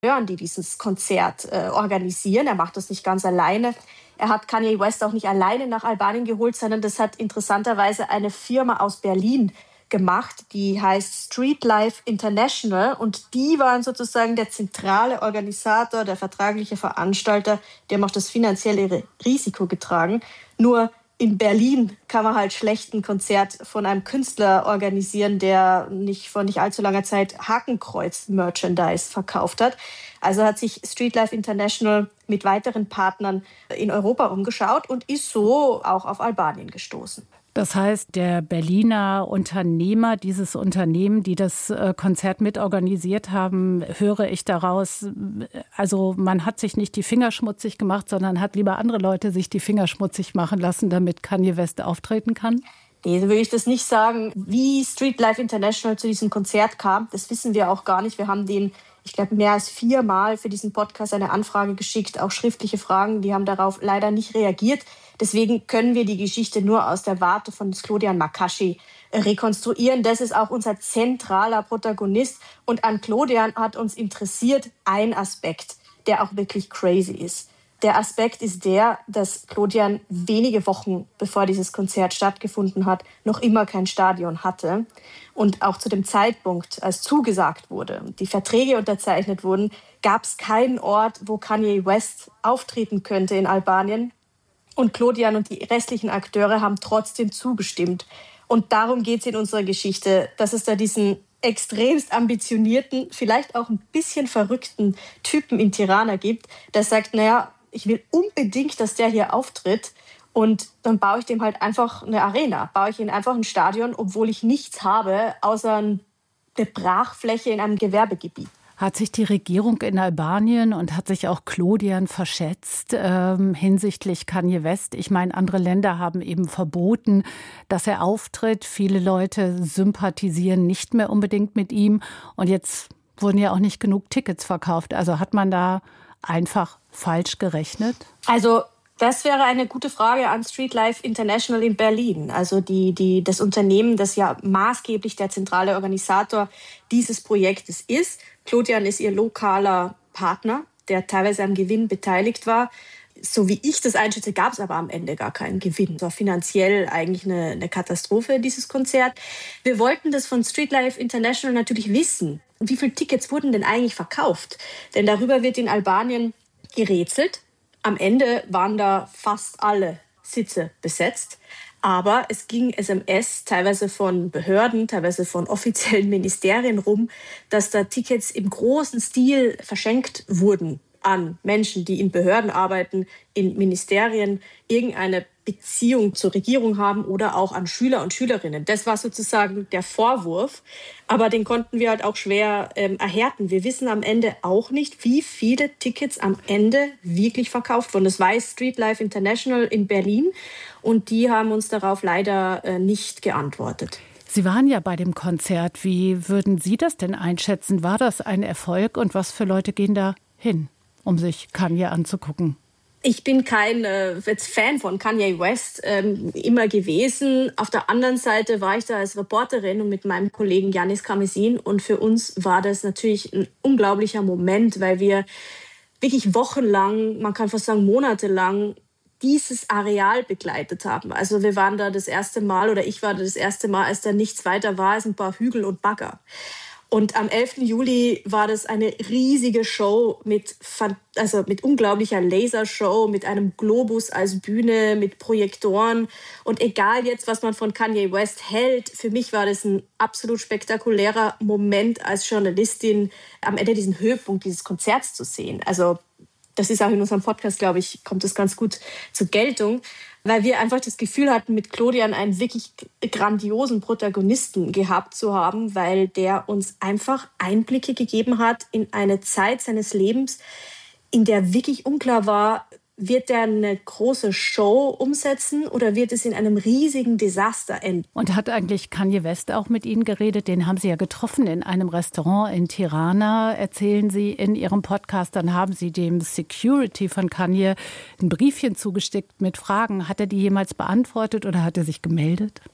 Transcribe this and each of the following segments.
die dieses Konzert organisieren. Er macht das nicht ganz alleine. Er hat Kanye West auch nicht alleine nach Albanien geholt, sondern das hat interessanterweise eine Firma aus Berlin gemacht, die heißt Streetlife International, und die waren sozusagen der zentrale Organisator, der vertragliche Veranstalter, die haben auch das finanzielle Risiko getragen. Nur in Berlin kann man halt schlecht ein Konzert von einem Künstler organisieren, der vor nicht allzu langer Zeit Hakenkreuz-Merchandise verkauft hat. Also hat sich Streetlife International mit weiteren Partnern in Europa umgeschaut und ist so auch auf Albanien gestoßen. Das heißt, der Berliner Unternehmer, dieses Unternehmen, die das Konzert mitorganisiert haben, höre ich daraus, also man hat sich nicht die Finger schmutzig gemacht, sondern hat lieber andere Leute sich die Finger schmutzig machen lassen, damit Kanye West auftreten kann? Nee, so würde ich das nicht sagen. Wie Streetlife International zu diesem Konzert kam, das wissen wir auch gar nicht. Wir haben denen, ich glaube, mehr als 4 Mal für diesen Podcast eine Anfrage geschickt, auch schriftliche Fragen. Die haben darauf leider nicht reagiert. Deswegen können wir die Geschichte nur aus der Warte von Xhlodean Makashi rekonstruieren. Das ist auch unser zentraler Protagonist. Und an Xhlodean hat uns interessiert ein Aspekt, der auch wirklich crazy ist. Der Aspekt ist der, dass Xhlodean wenige Wochen bevor dieses Konzert stattgefunden hat, noch immer kein Stadion hatte. Und auch zu dem Zeitpunkt, als zugesagt wurde und die Verträge unterzeichnet wurden, gab es keinen Ort, wo Kanye West auftreten könnte in Albanien. Und Xhlodean und die restlichen Akteure haben trotzdem zugestimmt. Und darum geht es in unserer Geschichte, dass es da diesen extremst ambitionierten, vielleicht auch ein bisschen verrückten Typen in Tirana gibt, der sagt, naja, ich will unbedingt, dass der hier auftritt, und dann baue ich dem halt einfach eine Arena, baue ich ihm einfach ein Stadion, obwohl ich nichts habe, außer eine Brachfläche in einem Gewerbegebiet. Hat sich die Regierung in Albanien und hat sich auch Xhlodean verschätzt hinsichtlich Kanye West? Ich meine, andere Länder haben eben verboten, dass er auftritt. Viele Leute sympathisieren nicht mehr unbedingt mit ihm. Und jetzt wurden ja auch nicht genug Tickets verkauft. Also hat man da einfach falsch gerechnet? Also das wäre eine gute Frage an Streetlife International in Berlin. Also das Unternehmen, das ja maßgeblich der zentrale Organisator dieses Projektes ist. Xhlodean ist ihr lokaler Partner, der teilweise am Gewinn beteiligt war. So wie ich das einschätze, gab es aber am Ende gar keinen Gewinn. Es war finanziell eigentlich eine Katastrophe, dieses Konzert. Wir wollten das von Streetlife International natürlich wissen. Wie viele Tickets wurden denn eigentlich verkauft? Denn darüber wird in Albanien gerätselt. Am Ende waren da fast alle Sitze besetzt. Aber es ging SMS teilweise von Behörden, teilweise von offiziellen Ministerien rum, dass da Tickets im großen Stil verschenkt wurden an Menschen, die in Behörden arbeiten, in Ministerien, irgendeine Beziehung zur Regierung haben oder auch an Schüler und Schülerinnen. Das war sozusagen der Vorwurf, aber den konnten wir halt auch schwer erhärten. Wir wissen am Ende auch nicht, wie viele Tickets am Ende wirklich verkauft wurden. Das weiß Streetlife International in Berlin, und die haben uns darauf leider nicht geantwortet. Sie waren ja bei dem Konzert. Wie würden Sie das denn einschätzen? War das ein Erfolg, und was für Leute gehen da hin, um sich Kanye anzugucken? Ich bin kein Fan von Kanye West immer gewesen. Auf der anderen Seite war ich da als Reporterin und mit meinem Kollegen Yannis Karmesin. Und für uns war das natürlich ein unglaublicher Moment, weil wir wirklich wochenlang, man kann fast sagen monatelang, dieses Areal begleitet haben. Also wir waren da das erste Mal, oder ich war da das erste Mal, als da nichts weiter war als ein paar Hügel und Bagger. Und am 11. Juli war das eine riesige Show mit unglaublicher Lasershow, mit einem Globus als Bühne, mit Projektoren. Und egal jetzt, was man von Kanye West hält, für mich war das ein absolut spektakulärer Moment als Journalistin, am Ende diesen Höhepunkt dieses Konzerts zu sehen. Also das ist auch in unserem Podcast, glaube ich, kommt das ganz gut zur Geltung, weil wir einfach das Gefühl hatten, mit Xhlodean einen wirklich grandiosen Protagonisten gehabt zu haben, weil der uns einfach Einblicke gegeben hat in eine Zeit seines Lebens, in der wirklich unklar war, wird er eine große Show umsetzen oder wird es in einem riesigen Desaster enden? Und hat eigentlich Kanye West auch mit Ihnen geredet? Den haben Sie ja getroffen in einem Restaurant in Tirana, erzählen Sie in Ihrem Podcast. Dann haben Sie dem Security von Kanye ein Briefchen zugestickt mit Fragen. Hat er die jemals beantwortet oder hat er sich gemeldet?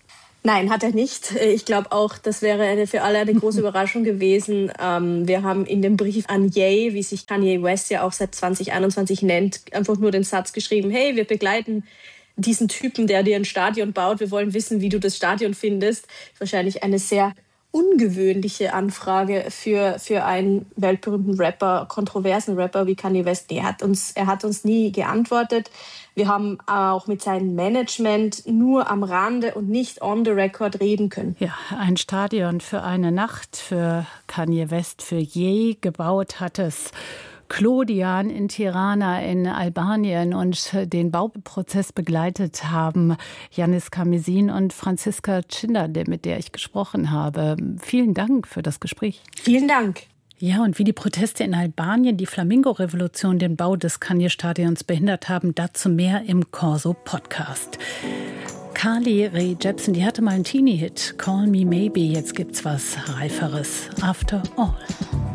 Nein, hat er nicht. Ich glaube auch, das wäre für alle eine große Überraschung gewesen. Wir haben in dem Brief an Ye, wie sich Kanye West ja auch seit 2021 nennt, einfach nur den Satz geschrieben, hey, wir begleiten diesen Typen, der dir ein Stadion baut. Wir wollen wissen, wie du das Stadion findest. Wahrscheinlich eine sehr ungewöhnliche Anfrage für einen weltberühmten Rapper, kontroversen Rapper wie Kanye West. Nee, er hat uns nie geantwortet. Wir haben auch mit seinem Management nur am Rande und nicht on the record reden können. Ja, ein Stadion für eine Nacht für Kanye West, für Ye gebaut hat es Clodian in Tirana in Albanien, und den Bauprozess begleitet haben Yannis Karmesin und Franziska Tschinner, mit der ich gesprochen habe. Vielen Dank für das Gespräch. Vielen Dank. Ja, und wie die Proteste in Albanien die Flamingo-Revolution den Bau des Kanye-Stadions behindert haben, dazu mehr im Corso-Podcast. Carly Rae Jepsen, die hatte mal einen Teenie-Hit, Call Me Maybe. Jetzt gibt's was Reiferes, After All.